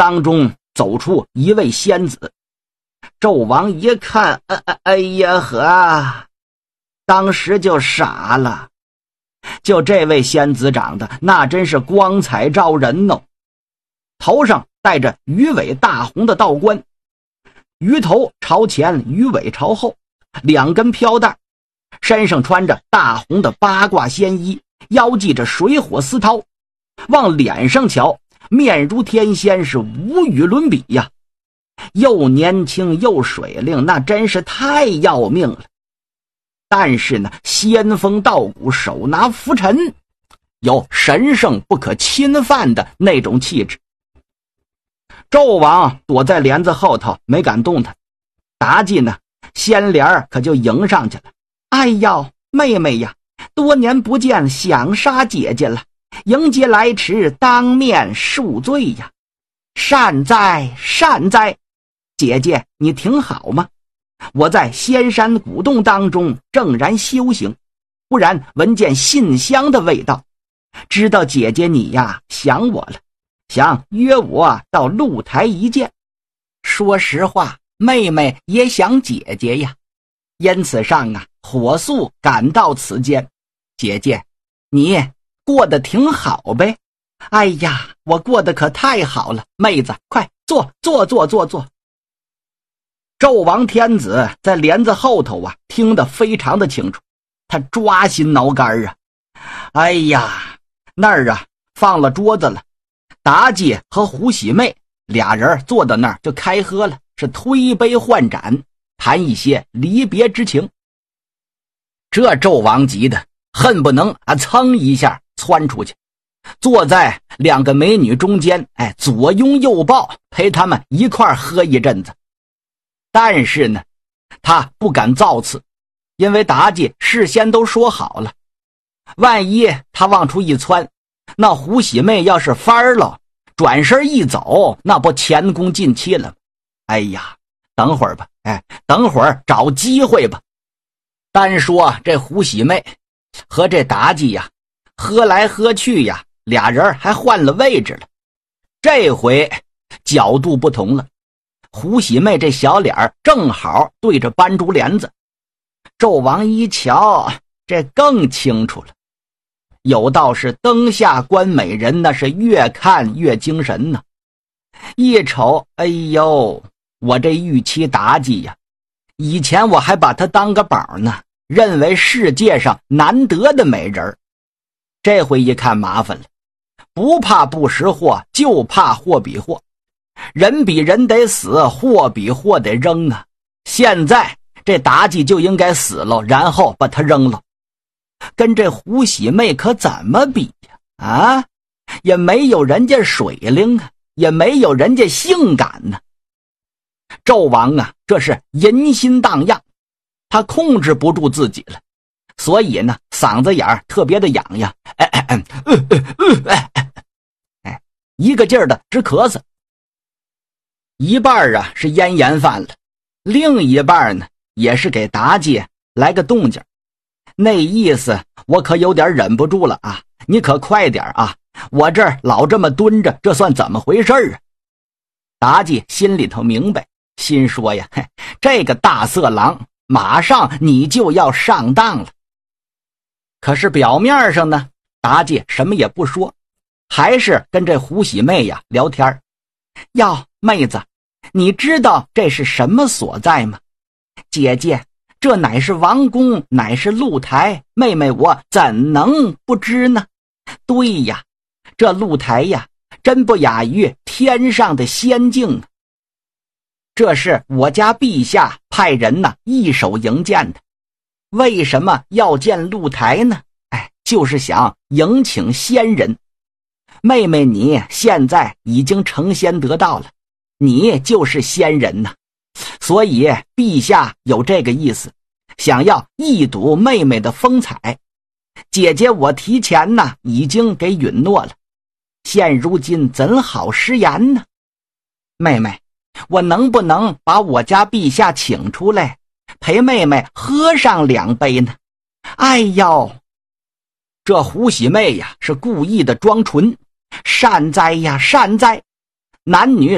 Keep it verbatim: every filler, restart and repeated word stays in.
当中走出一位仙子。纣王一看，哎哎哎呀呵，当时就傻了。就这位仙子长得那真是光彩照人哦，头上戴着鱼尾大红的道冠，鱼头朝前，鱼尾朝后，两根飘带，身上穿着大红的八卦仙衣，腰系着水火丝绦，往脸上瞧，面如天仙，是无与伦比呀。又年轻又水灵，那真是太要命了。但是呢，仙风道骨，手拿拂尘，有神圣不可侵犯的那种气质。纣王躲在帘子后头没敢动弹，妲己呢，仙莲可就迎上去了。哎呦，妹妹呀，多年不见，想杀姐姐了，迎接来迟，当面恕罪呀。善哉善哉，姐姐你挺好吗？我在仙山古洞当中正然修行，忽然闻见信香的味道，知道姐姐你呀想我了，想约我到露台一见。说实话，妹妹也想姐姐呀，因此上啊火速赶到此间。姐姐你过得挺好呗？哎呀，我过得可太好了，妹子快坐坐坐坐坐。纣王天子在帘子后头啊，听得非常的清楚，他抓心挠肝啊。哎呀，那儿啊放了桌子了，妲己和胡喜妹俩人坐到那儿就开喝了，是推杯换盏，谈一些离别之情。这纣王急的恨不能啊噌一下窜出去，坐在两个美女中间，哎，左拥右抱，陪他们一块喝一阵子。但是呢，他不敢造次，因为妲己事先都说好了，万一他往出一窜，那胡喜妹要是翻了，转身一走，那不前功尽弃了吗？哎呀，等会儿吧，哎，等会儿找机会吧。单说这胡喜妹和这妲己呀，喝来喝去呀，俩人还换了位置了。这回角度不同了，胡喜妹这小脸正好对着斑竹帘子，纣王一瞧，这更清楚了。有道是灯下观美人，那是越看越精神呢。一瞅，哎呦，我这玉妻妲己呀，以前我还把她当个宝呢，认为世界上难得的美人，这回一看麻烦了，不怕不识货，就怕货比货。人比人得死，货比货得扔啊！现在这妲己就应该死了，然后把她扔了。跟这胡喜妹可怎么比呀？啊，也没有人家水灵啊，也没有人家性感呢。纣王啊，这是淫心荡漾，他控制不住自己了，所以呢，嗓子眼儿特别的痒痒，哎哎哎，呃呃呃哎哎哎，一个劲儿的直咳嗽。一半啊是咽炎犯了，另一半呢也是给妲己来个动静，那意思我可有点忍不住了啊，你可快点啊，我这儿老这么蹲着，这算怎么回事啊？妲己心里头明白，心说呀，嘿，这个大色狼马上你就要上当了。可是表面上呢，妲己什么也不说，还是跟这胡喜妹呀聊天。哟，妹子，你知道这是什么所在吗？姐姐，这乃是王宫，乃是露台，妹妹我怎能不知呢？对呀，这露台呀，真不亚于天上的仙境啊。这是我家陛下派人呢一手迎见的。为什么要建露台呢？哎，就是想迎请仙人。妹妹你现在已经成仙得道了，你就是仙人呐，所以陛下有这个意思，想要一睹妹妹的风采。姐姐我提前呢已经给允诺了，现如今怎好食言呢？妹妹，我能不能把我家陛下请出来，陪妹妹喝上两杯呢？哎呦，这胡喜妹呀是故意的装纯，善哉呀善哉，男女